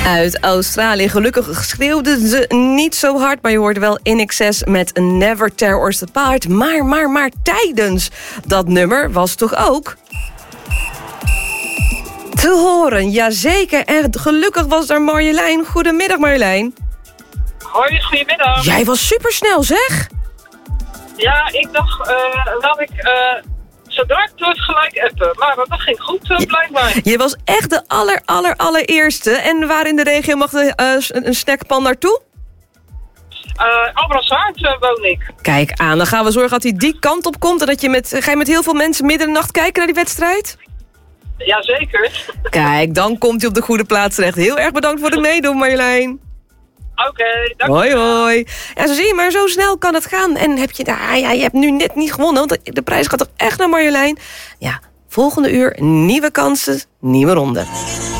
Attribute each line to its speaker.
Speaker 1: Uit Australië. Gelukkig schreeuwden ze niet zo hard, maar je hoorde wel In Excess met Never Tear Us Apart. Maar tijdens dat nummer was toch ook te horen. Jazeker. En gelukkig was daar Marjolein. Goedemiddag, Marjolein.
Speaker 2: Hoi, goedemiddag.
Speaker 1: Jij was supersnel, zeg.
Speaker 2: Ja, ik dacht, laat ik zodra ik het gelijk appen. Maar dat ging goed, blijkbaar.
Speaker 1: Je was echt de allereerste. En waar in de regio mag een snackpan naartoe?
Speaker 2: Albrandswaard woon ik.
Speaker 1: Kijk aan, dan gaan we zorgen dat hij die kant op komt. En dat ga je met heel veel mensen midden in de nacht kijken naar die wedstrijd?
Speaker 2: Jazeker.
Speaker 1: Kijk, dan komt hij op de goede plaats terecht. Heel erg bedankt voor het meedoen, Marjolein.
Speaker 2: Oké, dank je.
Speaker 1: Hoi. Ja, zo zie je, maar zo snel kan het gaan. En je hebt nu net niet gewonnen, want de prijs gaat toch echt naar Marjolein? Ja, volgende uur, nieuwe kansen, nieuwe ronde.